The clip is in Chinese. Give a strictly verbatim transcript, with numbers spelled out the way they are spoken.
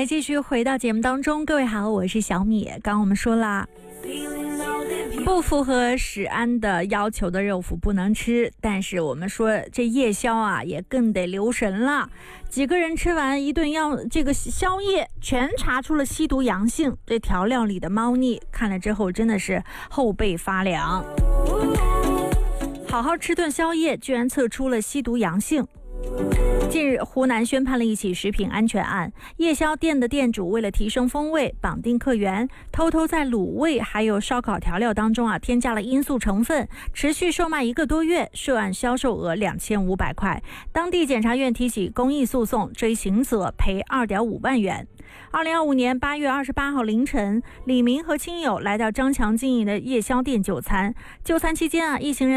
来继续回到节目当中，各位好，我是小米。刚刚我们说了，不符合食安的要求的肉脯不能吃，但是我们说这夜宵啊也更得留神了。几个人吃完一顿要这个宵夜，全查出了吸毒阳性，这调料里的猫腻看了之后真的是后背发凉。好好吃顿宵夜，居然测出了吸毒阳性。近日，湖南宣判了一起食品安全案，夜宵店的店主为了提升风味，绑定客源，偷偷在卤味还有烧烤调料当中啊添加了罂粟成分，持续售卖一个多月，涉案销售额两千五百块。当地检察院提起公益诉讼，追刑责赔二点五万元。二零二五年八月二十八号凌晨，李明和亲友来到张强经营的夜宵店就餐，就餐期间啊，一行人